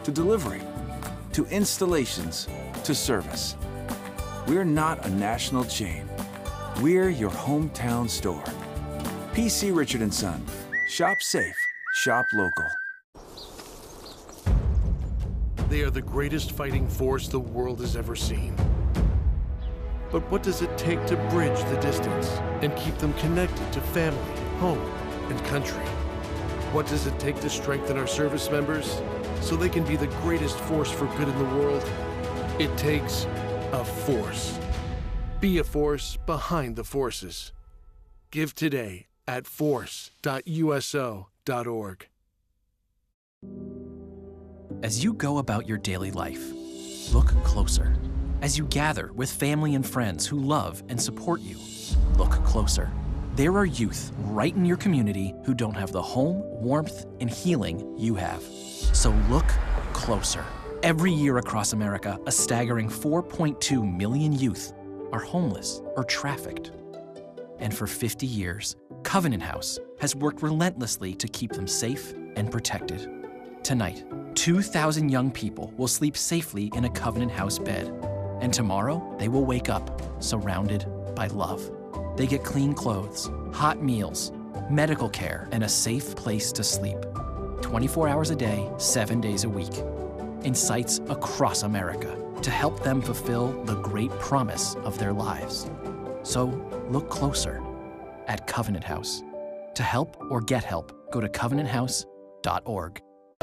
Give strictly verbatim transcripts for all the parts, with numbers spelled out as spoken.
to delivery, to installations, to service. We're not a national chain. We're your hometown store. P C Richard and Son. Shop safe. Shop local. They are the greatest fighting force the world has ever seen. But what does it take to bridge the distance and keep them connected to family, home, and country? What does it take to strengthen our service members so they can be the greatest force for good in the world? It takes a force. Be a force behind the forces. Give today at force dot U S O dot org. As you go about your daily life, look closer. As you gather with family and friends who love and support you, look closer. There are youth right in your community who don't have the home, warmth, and healing you have. So look closer. Every year across America, a staggering four point two million youth are homeless or trafficked. And for fifty years, Covenant House has worked relentlessly to keep them safe and protected. Tonight, two thousand young people will sleep safely in a Covenant House bed. And tomorrow, they will wake up surrounded by love. They get clean clothes, hot meals, medical care, and a safe place to sleep. twenty-four hours a day, seven days a week. In sites across America to help them fulfill the great promise of their lives. So look closer at Covenant House. To help or get help, go to covenant house dot org.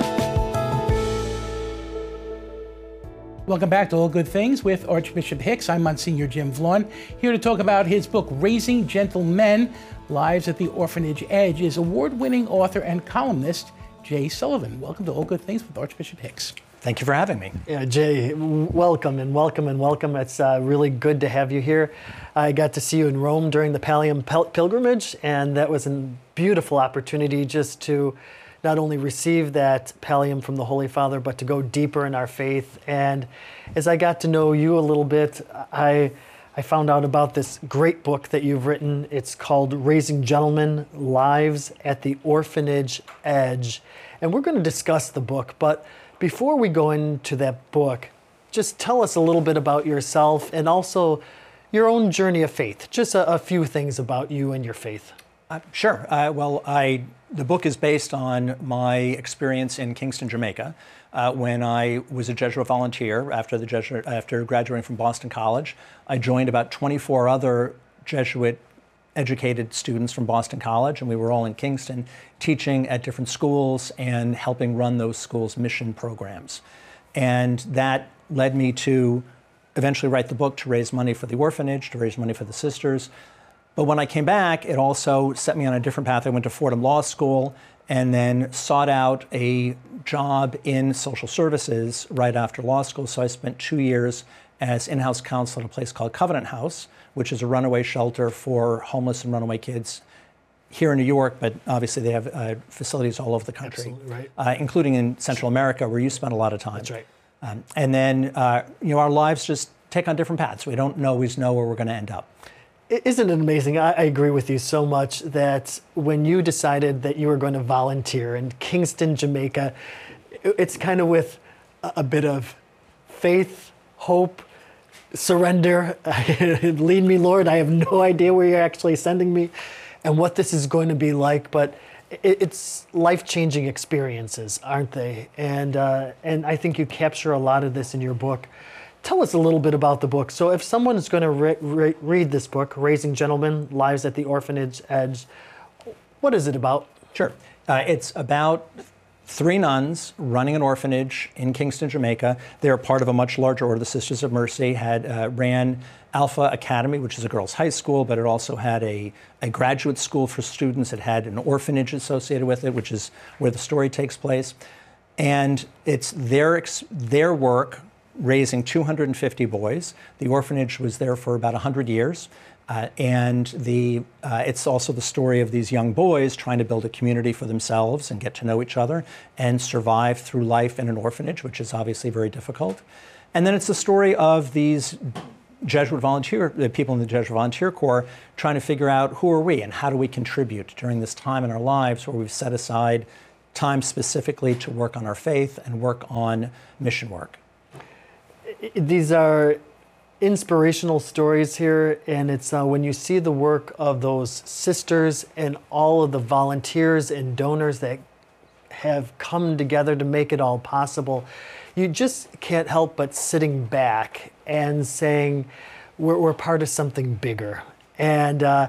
Welcome back to All Good Things with Archbishop Hicks. I'm Monsignor Jim Vaughn, here to talk about his book, Raising Gentle Men, Lives at the Orphanage Edge, is award-winning author and columnist Jay Sullivan. Welcome to All Good Things with Archbishop Hicks. Thank you for having me. Yeah, Jay, welcome and welcome and welcome. It's uh, really good to have you here. I got to see you in Rome during the Pallium Pil- pilgrimage, and that was a beautiful opportunity just to not only receive that pallium from the Holy Father, but to go deeper in our faith. And as I got to know you a little bit, I I found out about this great book that you've written. It's called Raising Gentlemen, Lives at the Orphanage Edge. And we're going to discuss the book, but before we go into that book, just tell us a little bit about yourself and also your own journey of faith. Just a, a few things about you and your faith. Uh, sure. Uh, well, I the book is based on my experience in Kingston, Jamaica, uh, when I was a Jesuit volunteer after the Jesuit after graduating from Boston College. I joined about twenty-four other Jesuit educated students from Boston College, and we were all in Kingston teaching at different schools and helping run those schools' mission programs. And that led me to eventually write the book to raise money for the orphanage, to raise money for the sisters. But when I came back, it also set me on a different path. I went to Fordham Law School and then sought out a job in social services right after law school. So I spent two years as in-house counsel at a place called Covenant House, which is a runaway shelter for homeless and runaway kids here in New York, but obviously they have uh, facilities all over the country, Absolutely, right. uh, including in Central America, where you spent a lot of time. That's right. Um, and then, uh, you know, our lives just take on different paths. We don't always know where we're going to end up. Isn't it amazing? I, I agree with you so much that when you decided that you were going to volunteer in Kingston, Jamaica, it, it's kind of with a, a bit of faith, hope, surrender. Lead me, Lord. I have no idea where you're actually sending me and what this is going to be like, but it, it's life-changing experiences, aren't they? And uh, and I think you capture a lot of this in your book. Tell us a little bit about the book. So if someone is going to re- re- read this book, Raising Gentlemen, Lives at the Orphanage Edge, what is it about? Sure. Uh, it's about three nuns running an orphanage in Kingston, Jamaica. They're part of a much larger order. The Sisters of Mercy had uh, ran Alpha Academy, which is a girls' high school, but it also had a, a graduate school for students. It had an orphanage associated with it, which is where the story takes place. And it's their ex- their work raising two hundred fifty boys. The orphanage was there for about one hundred years. Uh, and the uh, it's also the story of these young boys trying to build a community for themselves and get to know each other and survive through life in an orphanage, which is obviously very difficult. And then it's the story of these Jesuit volunteer, the people in the Jesuit Volunteer Corps trying to figure out who are we and how do we contribute during this time in our lives where we've set aside time specifically to work on our faith and work on mission work. These are inspirational stories here, and it's uh, when you see the work of those sisters and all of the volunteers and donors that have come together to make it all possible, you just can't help but sitting back and saying, we're, we're part of something bigger. And, uh,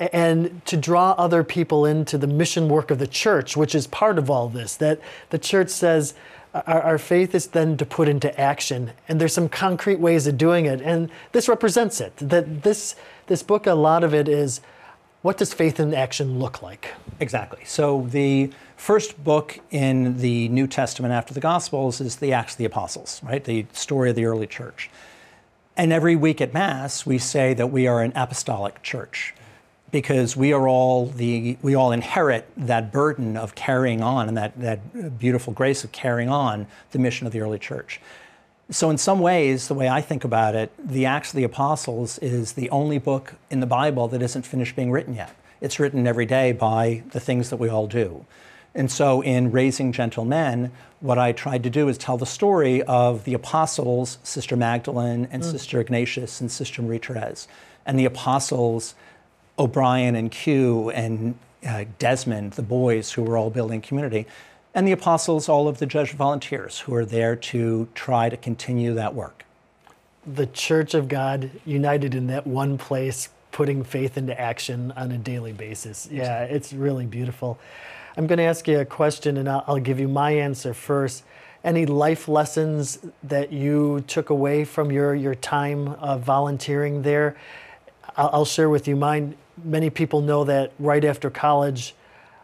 and to draw other people into the mission work of the church, which is part of all this, that the church says, Our, our faith is then to put into action, and there's some concrete ways of doing it, and this represents it. That this this book, a lot of it is, what does faith in action look like? Exactly. So the first book in the New Testament after the Gospels is the Acts of the Apostles, right? The story of the early church. And every week at Mass, we say that we are an apostolic church, because we are all the we all inherit that burden of carrying on and that, that beautiful grace of carrying on the mission of the early church. So in some ways, the way I think about it, the Acts of the Apostles is the only book in the Bible that isn't finished being written yet. It's written every day by the things that we all do. And so in Raising Gentle Men, what I tried to do is tell the story of the apostles, Sister Magdalene and mm. Sister Ignatius and Sister Marie Therese, and the apostles, O'Brien and Q and uh, Desmond, the boys who were all building community, and the apostles, all of the Jesuit volunteers who are there to try to continue that work. The Church of God united in that one place, putting faith into action on a daily basis. Yeah, it's really beautiful. I'm going to ask you a question, and I'll, I'll give you my answer first. Any life lessons that you took away from your, your time of volunteering there? I'll, I'll share with you mine. Many people know that right after college,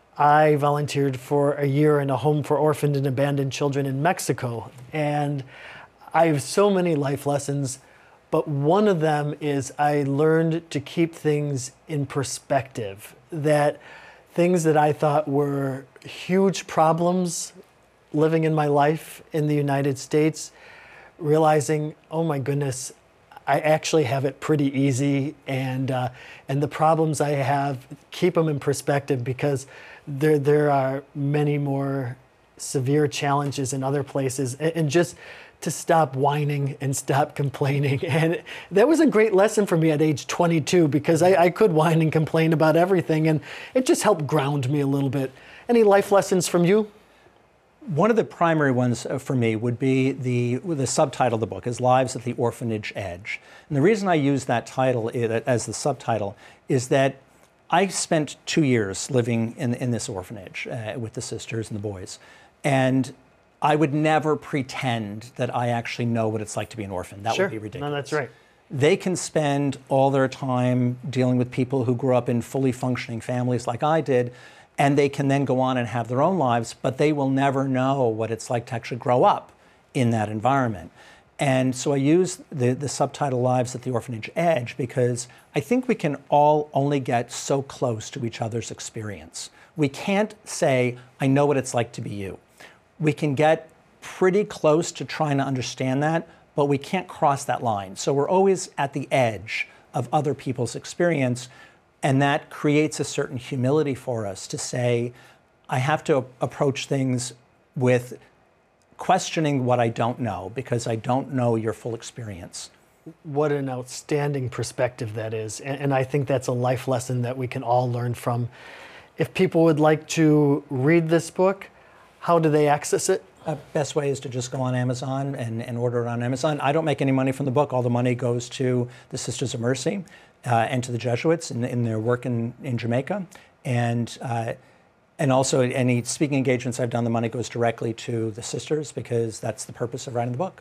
I volunteered for a year in a home for orphaned and abandoned children in Mexico. And I have so many life lessons, but one of them is I learned to keep things in perspective, that things that I thought were huge problems living in my life in the United States, realizing, oh my goodness, I actually have it pretty easy, and uh, and the problems I have, keep them in perspective, because there there are many more severe challenges in other places, and, and just to stop whining and stop complaining. And that was a great lesson for me at age twenty-two, because I, I could whine and complain about everything, and it just helped ground me a little bit. Any life lessons from you? One of the primary ones for me would be the, the subtitle of the book is Lives at the Orphanage Edge. And the reason I use that title as the subtitle is that I spent two years living in, in this orphanage uh, with the sisters and the boys. And I would never pretend that I actually know what it's like to be an orphan. That sure. would be ridiculous. No, that's right. They can spend all their time dealing with people who grew up in fully functioning families like I did, and they can then go on and have their own lives, but they will never know what it's like to actually grow up in that environment. And so I use the, the subtitle Lives at the Orphanage Edge because I think we can all only get so close to each other's experience. We can't say, I know what it's like to be you. We can get pretty close to trying to understand that, but we can't cross that line. So we're always at the edge of other people's experience, and that creates a certain humility for us to say, I have to approach things with questioning what I don't know, because I don't know your full experience. What an outstanding perspective that is. And, and I think that's a life lesson that we can all learn from. If people would like to read this book, how do they access it? Uh, best way is to just go on Amazon and, and order it on Amazon. I don't make any money from the book. All the money goes to the Sisters of Mercy uh, and to the Jesuits in, in their work in, in Jamaica. And uh, and also any speaking engagements I've done, the money goes directly to the sisters, because that's the purpose of writing the book.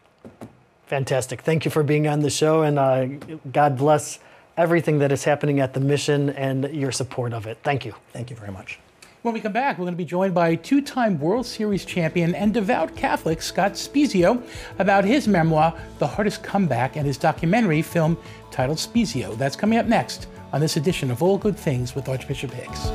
Fantastic. Thank you for being on the show, and uh, God bless everything that is happening at the mission and your support of it. Thank you. Thank you very much. When we come back, we're going to be joined by two-time World Series champion and devout Catholic Scott Spiezio about his memoir, The Hardest Comeback, and his documentary film titled Spiezio. That's coming up next on this edition of All Good Things with Archbishop Hicks.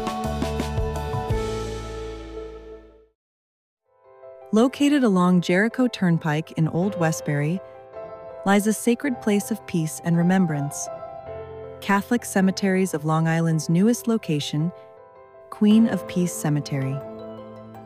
Located along Jericho Turnpike in Old Westbury lies a sacred place of peace and remembrance. Catholic Cemeteries of Long Island's newest location, Queen of Peace Cemetery.